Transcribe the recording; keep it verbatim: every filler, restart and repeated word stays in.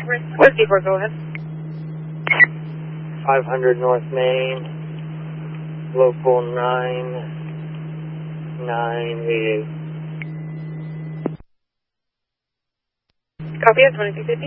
Whiskey four, go ahead. five hundred North Main, local nine nine eight eight. Copy at twenty-two fifty.